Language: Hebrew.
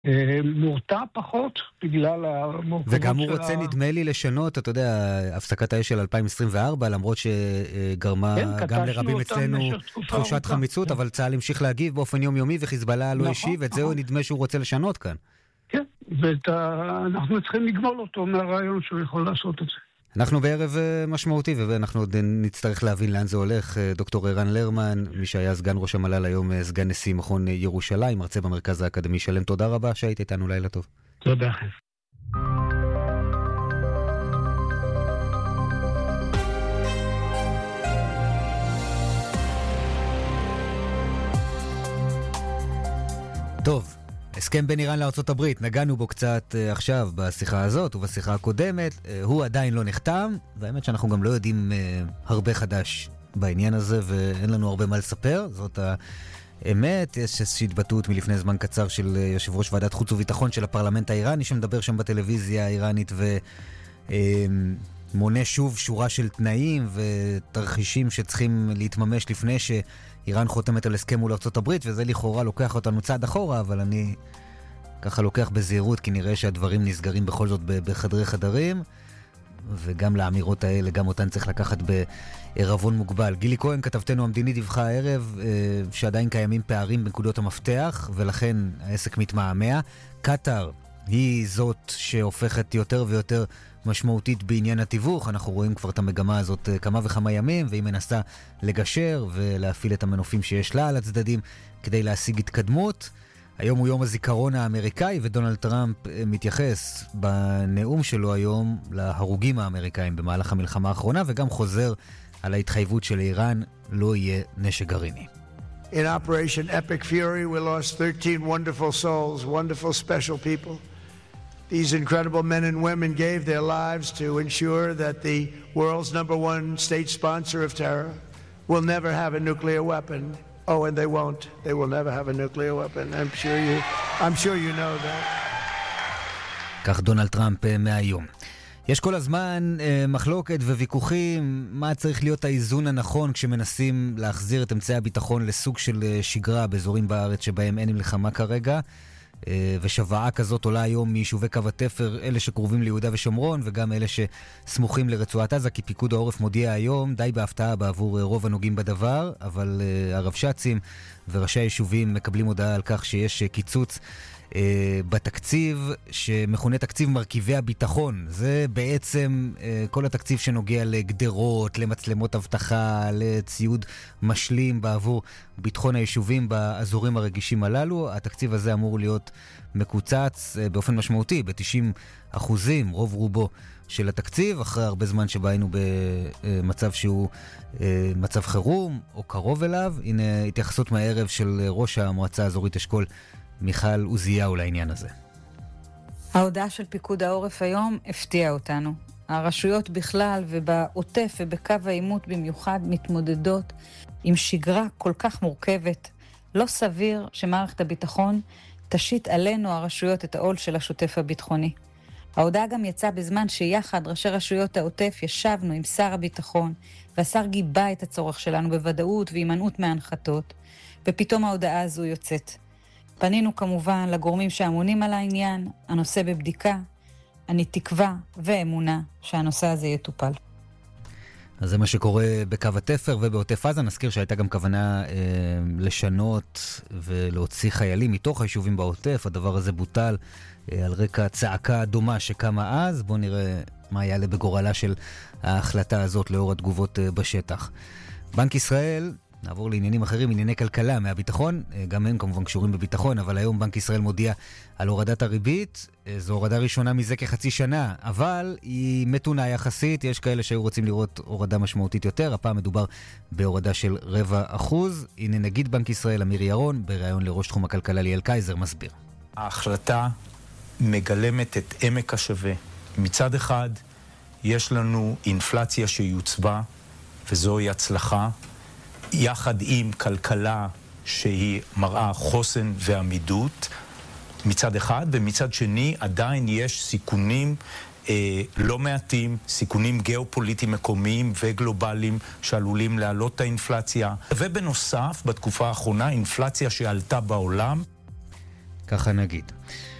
מורתע פחות בגלל המורכבות של וגם הוא רוצה, נדמה לי, לשנות, אתה יודע, הפסקת האש של 2024, למרות שגרמה גם לרבים אצלנו תחושת חמיצות, אבל צה"ל המשיך להגיב באופן יומיומי, וחיזבאללה לא השיב, את זה הוא נדמה שהוא רוצה לשנות כאן. כן, ואנחנו צריכים לגמול אותו מהרעיון שהוא יכול לעשות את זה. אנחנו בערב משמעותי, ואנחנו עוד נצטרך להבין לאן זה הולך. דוקטור ערן לרמן, מי שהיה סגן ראש המל"ל, היום סגן נשיא מכון ירושלים, מרצה במרכז האקדמי שלם. תודה רבה שהיית איתנו, לילה טוב. תודה. טוב. הסכם בין איראן לארצות הברית, נגענו בו קצת עכשיו בשיחה הזאת ובשיחה הקודמת, הוא עדיין לא נחתם, והאמת שאנחנו גם לא יודעים הרבה חדש בעניין הזה, ואין לנו הרבה מה לספר, זאת האמת. יש איזושהי התבטאות מלפני זמן קצר של יושב ראש ועדת חוץ וביטחון של הפרלמנט האיראני, שמדבר שם בטלוויזיה האיראנית ומונה שוב שורה של תנאים ותרחישים שצריכים להתממש לפני איראן חותמת על הסכם מול ארצות הברית, וזה לכאורה לוקח אותנו צעד אחורה, אבל אני ככה לוקח בזהירות, כי נראה שהדברים נסגרים בכל זאת בחדרי חדרים, וגם לאמירות האלה, גם אותן צריך לקחת בערבון מוגבל. גילי כהן, כתבתנו המדיני, דיווחה הערב שעדיין קיימים פערים בנקודות המפתח, ולכן העסק מתמהמה. קטר היא זאת שהופכת יותר ויותר משמעותית בעניין התיווך. אנחנו רואים כבר את המגמה הזאת כמה וכמה ימים, והיא מנסה לגשר ולהפעיל את המנופים שיש לה על הצדדים כדי להשיג התקדמות. היום הוא יום הזיכרון האמריקאי, ודונלד טראמפ מתייחס בנאום שלו היום להרוגים האמריקאים במהלך המלחמה האחרונה, וגם חוזר על ההתחייבות של איראן לא יהיה נשק גרעיני. In Operation Epic Fury we lost 13 wonderful souls, wonderful special people. These incredible men and women gave their lives to ensure that the world's #1 state sponsor of terror will never have a nuclear weapon. Oh, and they won't. They will never have a nuclear weapon. I'm sure you know that. כך דונלד טראמפ מהיום. יש כל הזמן מחלוקת וויכוחים, מה צריך להיות האיזון הנכון כשמנסים להחזיר את אמצעי הביטחון לסוג של שגרה באזורים בארץ שבהם אין מלחמה כרגע. ושוואה כזאת עולה היום מיישובי קו התפר, אלה שקרובים ליהודה ושומרון וגם אלה שסמוכים לרצועת עזה, כי פיקוד העורף מודיע היום, די בהפתעה בעבור רוב הנוגעים בדבר, אבל הרבש"צים וראשי היישובים מקבלים הודעה על כך שיש קיצוץ בתקציב שמכונה תקציב מרכיבי הביטחון. זה בעצם כל התקציב שנוגע לגדרות, למצלמות אבטחה, לציוד משלים בעבור ביטחון היישובים באזורים הרגישים הללו. התקציב הזה אמור להיות מקוצץ באופן משמעותי, ב-90%, רוב רובו של התקציב, אחרי הרבה זמן שבה היינו במצב שהוא מצב חירום או קרוב אליו. הנה התייחסות מהערב של ראש המועצה האזורית אשכול, מיכל עוזיהו, לעניין הזה. ההודעה של פיקוד העורף היום הפתיעה אותנו. הרשויות בכלל ובעוטף ובקו העימות במיוחד מתמודדות עם שגרה כל כך מורכבת. לא סביר שמערכת הביטחון תשית עלינו הרשויות את העול של השוטף הביטחוני. ההודעה גם יצאה בזמן שיחד ראשי רשויות העוטף ישבנו עם שר הביטחון, והשר גיבה את הצורך שלנו בוודאות והימנעות מהנחתות, ופתאום ההודעה הזו יוצאת. פנינו כמובן לגורמים שאמונים על העניין, הנושא בבדיקה, אני תקווה ואמונה שהנושא הזה יטופל. אז זה מה שקורה בקו התפר ובעוטף עזה. נזכיר שהייתה גם כוונה לשנות ולהוציא חיילים מתוך היישובים בעוטף. הדבר הזה בוטל על רקע צעקה דומה שקמה אז. בואו נראה מה יעלה בגורלה של ההחלטה הזאת לאור התגובות בשטח. בנק ישראל, נעבור לעניינים אחרים, ענייני כלכלה מהביטחון, גם הם כמובן קשורים בביטחון, אבל היום בנק ישראל מודיע על הורדת הריבית. זו הורדה ראשונה מזה כחצי שנה, אבל היא מתונה יחסית. יש כאלה שהיו רוצים לראות הורדה משמעותית יותר, הפעם מדובר בהורדה של 0.25%. הנה נגיד בנק ישראל אמיר ירון, בראיון לראש תחום הכלכלה ליאל קייזר, מסביר. ההחלטה מגלמת את עמק השווה. מצד אחד יש לנו אינפלציה שיוצבה, וזוהי הצלחה, יחד עם כלכלה שהיא מראה חוסן ועמידות מצד אחד, ומצד שני עדיין יש סיכונים לא מעטים, סיכונים גיאופוליטיים מקומיים וגלובליים שעלולים להעלות את האינפלציה, ובנוסף בתקופה האחרונה אינפלציה שעלתה בעולם. ככה נגיד.